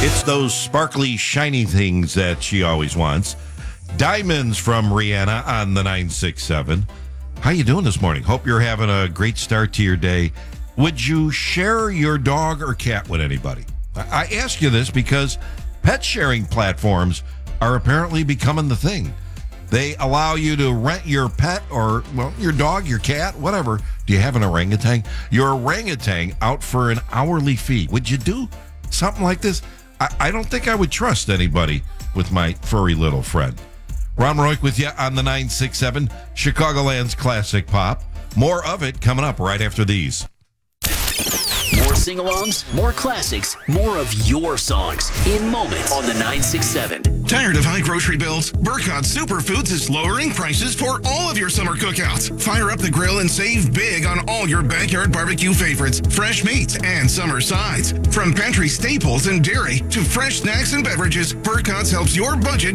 It's those sparkly, shiny things that she always wants. Diamonds from Rihanna on the 967. How you doing this morning? Hope you're having a great start to your day. Would you share your dog or cat with anybody? I ask you this because pet sharing platforms are apparently becoming the thing. They allow you to rent your pet or, well, your dog, your cat, whatever. Do you have an orangutan? Your orangutan out for an hourly fee. Would you do something like this? I don't think I would trust anybody with my furry little friend. Ron Roik with you on the 967, Chicagoland's Classic Pop. More of it coming up right after these. More sing-alongs, more classics, more of your songs in moments on the 967. Tired of high grocery bills? Burkott Superfoods is lowering prices for all of your summer cookouts. Fire up the grill and save big on all your backyard barbecue favorites, fresh meats, and summer sides. From pantry staples and dairy to fresh snacks and beverages, Burkott's helps your budget